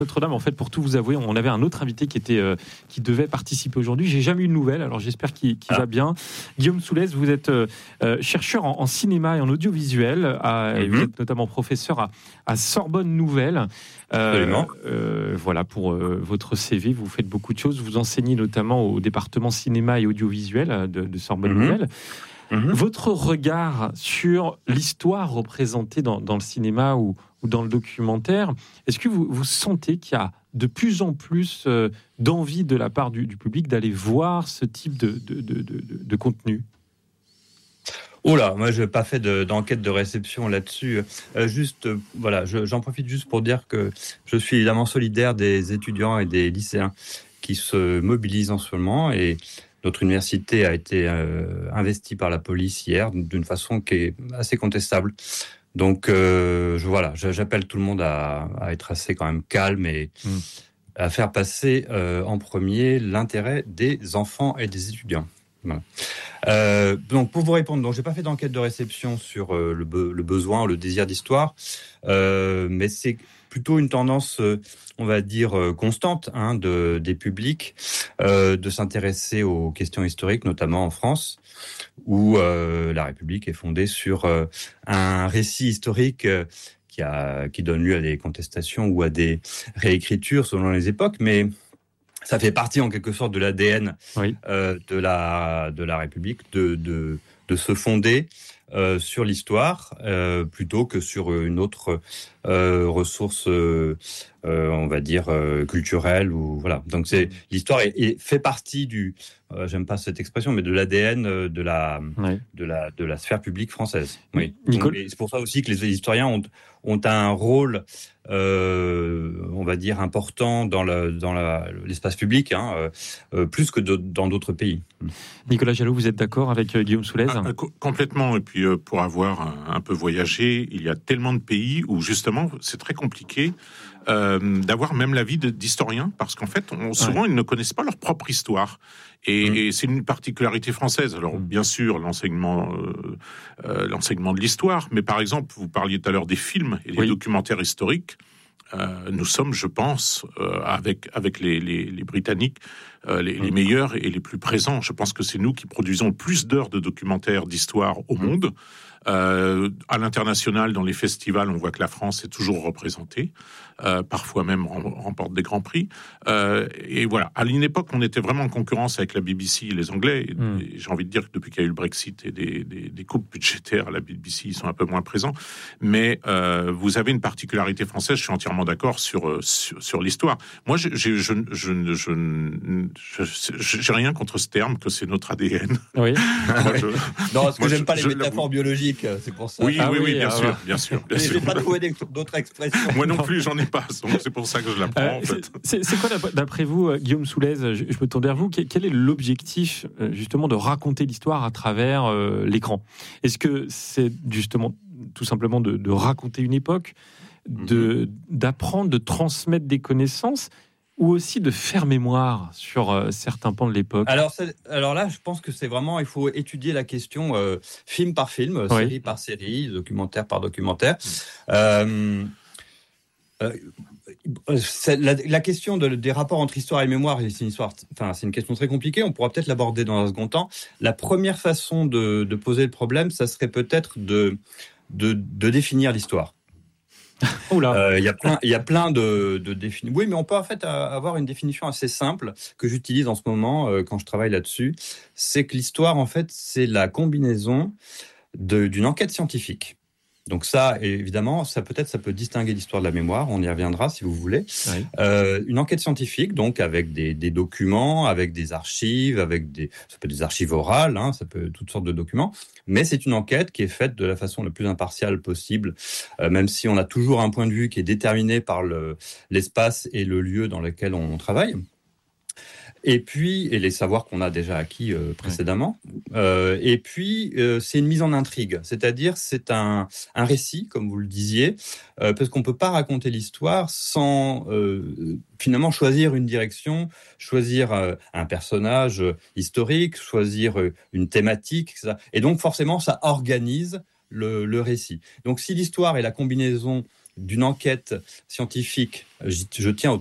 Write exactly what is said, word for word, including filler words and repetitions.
Notre-Dame, en fait, pour tout vous avouer, on avait un autre invité qui était euh, qui devait participer aujourd'hui. J'ai jamais eu de nouvelles, alors j'espère qu'il, qu'il ah. va bien. Guillaume Soulez, vous êtes euh, chercheur en, en cinéma et en audiovisuel, à, mm-hmm. et vous êtes notamment professeur à, à Sorbonne Nouvelle. Absolument. Euh, euh, voilà, pour euh, votre C V, vous faites beaucoup de choses. Vous enseignez notamment au département cinéma et audiovisuel de, de Sorbonne mm-hmm. Nouvelle. Mmh. Votre regard sur l'histoire représentée dans, dans le cinéma ou, ou dans le documentaire, est-ce que vous, vous sentez qu'il y a de plus en plus euh, d'envie de la part du, du public d'aller voir ce type de, de, de, de, de contenu ? Oh là, moi je n'ai pas fait de, d'enquête de réception là-dessus. Euh, juste, euh, voilà, je, j'en profite juste pour dire que je suis évidemment solidaire des étudiants et des lycéens qui se mobilisent en ce moment et notre université a été euh, investie par la police hier d'une façon qui est assez contestable. Donc euh, je, voilà, j'appelle tout le monde à, à être assez quand même calme et mmh. à faire passer euh, en premier l'intérêt des enfants et des étudiants. Voilà. Euh, donc pour vous répondre, donc j'ai pas fait d'enquête de réception sur euh, le, be- le besoin, le désir d'histoire, euh, mais c'est plutôt une tendance, euh, on va dire, euh, constante hein, de, des publics euh, de s'intéresser aux questions historiques, notamment en France, où euh, la République est fondée sur euh, un récit historique euh, qui, a, qui donne lieu à des contestations ou à des réécritures selon les époques, mais ça fait partie en quelque sorte de l'A D N oui. euh, de, la, de la République, de, de, de se fonder Euh, sur l'histoire euh, plutôt que sur une autre euh, ressource, euh, euh, on va dire euh, culturelle ou voilà. Donc c'est l'histoire est, est, fait partie du, euh, j'aime pas cette expression, mais de l'A D N de la oui. de la de la sphère publique française. Oui. Donc, et c'est pour ça aussi que les historiens ont ont un rôle, euh, on va dire important dans le dans la, l'espace public, hein, euh, plus que de, dans d'autres pays. Nicolas Jalloud, vous êtes d'accord avec euh, Guillaume Soulez ? ah, co- Complètement. Et puis, euh, pour avoir un, un peu voyagé, il y a tellement de pays où, justement, c'est très compliqué euh, d'avoir même l'avis de, d'historiens, parce qu'en fait, on, souvent, ouais. ils ne connaissent pas leur propre histoire. Et, mmh. et c'est une particularité française. Alors, mmh. bien sûr, l'enseignement, euh, euh, l'enseignement de l'histoire, mais par exemple, vous parliez tout à l'heure des films et des oui. documentaires historiques. Euh, nous sommes, je pense, euh, avec avec les, les, les Britanniques, euh, les, mmh. les meilleurs et les plus présents. Je pense que c'est nous qui produisons le plus d'heures de documentaires d'histoire au mmh. monde. Euh, à l'international, dans les festivals, on voit que la France est toujours représentée, euh, parfois même remporte des grands prix. Euh, et voilà, à une époque, on était vraiment en concurrence avec la B B C et les Anglais. Et, mm. et j'ai envie de dire que depuis qu'il y a eu le Brexit et des, des, des coupes budgétaires, la B B C, ils sont un peu moins présents. Mais euh, vous avez une particularité française, je suis entièrement d'accord, sur, sur, sur l'histoire. Moi, je, je, je, je, je, je, je, j'ai rien contre ce terme, que c'est notre A D N. Oui. Moi, je, non, parce que moi, j'aime pas les métaphores biologiques. C'est pour ça. Oui, ah oui, oui, oui, bien, ah sûr, ouais. bien sûr, bien Mais sûr. J'ai pas trouvé d'autres expressions. Moi non plus, j'en ai pas. Donc c'est pour ça que je la prends. Euh, en fait. c'est, c'est quoi, d'après vous, Guillaume Soulez, je, je me tourne vers vous, quel est l'objectif justement de raconter l'histoire à travers euh, l'écran ? Est-ce que c'est justement tout simplement de, de raconter une époque, de, mm-hmm. d'apprendre, de transmettre des connaissances ? Ou aussi de faire mémoire sur euh, certains pans de l'époque. Alors, alors là, je pense que c'est vraiment, il faut étudier la question euh, film par film, oui. série par série, documentaire par documentaire. Euh, euh, la, la question de, des rapports entre histoire et mémoire, c'est une, histoire, enfin, c'est une question très compliquée, on pourra peut-être l'aborder dans un second temps. La première façon de, de poser le problème, ça serait peut-être de, de, de définir l'histoire. Il euh, y a plein, il y a plein de, de définitions. Oui, mais on peut en fait avoir une définition assez simple que j'utilise en ce moment euh, quand je travaille là-dessus. C'est que l'histoire, en fait, c'est la combinaison de, d'une enquête scientifique. Donc ça, évidemment, ça peut-être, ça peut distinguer l'histoire de la mémoire. On y reviendra si vous voulez. Oui. Euh, une enquête scientifique, donc avec des, des documents, avec des archives, avec des, ça peut être des archives orales, hein, ça peut être toutes sortes de documents. Mais c'est une enquête qui est faite de la façon la plus impartiale possible, euh, même si on a toujours un point de vue qui est déterminé par le, l'espace et le lieu dans lequel on travaille. Et puis, et les savoirs qu'on a déjà acquis euh, précédemment. Euh, et puis, euh, c'est une mise en intrigue, c'est-à-dire c'est un, un récit, comme vous le disiez, euh, parce qu'on peut pas raconter l'histoire sans euh, finalement choisir une direction, choisir euh, un personnage historique, choisir euh, une thématique, et cetera. Et donc forcément, ça organise le, le récit. Donc, si l'histoire est la combinaison d'une enquête scientifique, je, je tiens au